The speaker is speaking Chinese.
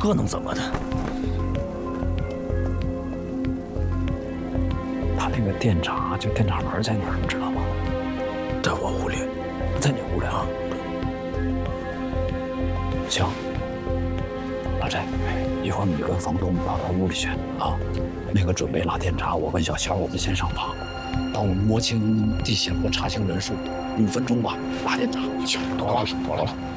这能怎么的？ 他那个电闸就电闸门在哪儿，你知道吗？ 在我屋里， 在你屋里啊？行，老寨，一会儿你跟房东到他屋里去啊。那个准备拉电闸，我跟小乔我们先上房，当我们摸清地形和查清人数，5分钟吧，拉电闸。 行，懂了。